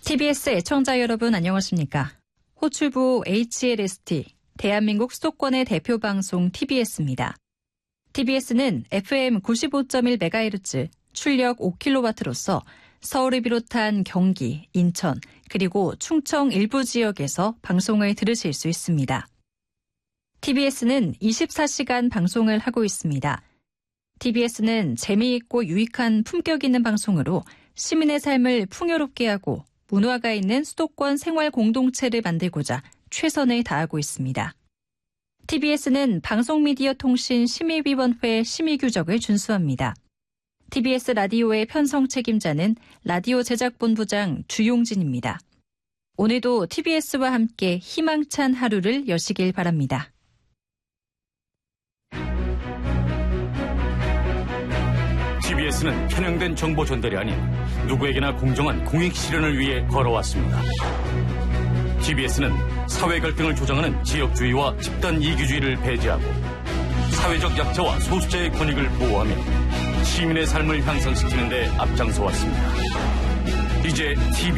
TBS 애청자 여러분 안녕하십니까? 호출부 HLST, 대한민국 수도권의 대표 방송 TBS입니다. TBS는 FM 95.1MHz, 출력 5kW로서 서울을 비롯한 경기, 인천, 그리고 충청 일부 지역에서 방송을 들으실 수 있습니다. TBS는 24시간 방송을 하고 있습니다. TBS는 재미있고 유익한 품격 있는 방송으로 시민의 삶을 풍요롭게 하고 문화가 있는 수도권 생활 공동체를 만들고자 최선을 다하고 있습니다. TBS는 방송미디어통신심의위원회 심의규정을 준수합니다. TBS 라디오의 편성 책임자는 라디오 제작본부장 주용진입니다. 오늘도 TBS와 함께 희망찬 하루를 여시길 바랍니다. TBS는 편향된 정보 전달이 아닌 누구에게나 공정한 공익 실현을 위해 걸어왔습니다. TBS는 사회 갈등을 조장하는 지역주의와 집단 이기주의를 배제하고 사회적 약자와 소수자의 권익을 보호하며 시민의 삶을 향상시키는 데 앞장서 왔습니다. 이제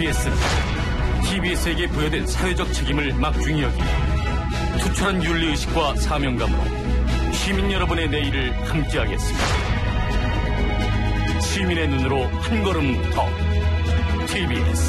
TBS에게 부여된 사회적 책임을 막중히 여기며 투철한 윤리의식과 사명감으로 시민 여러분의 내일을 함께하겠습니다. 시민의 눈으로 한 걸음 더 TBS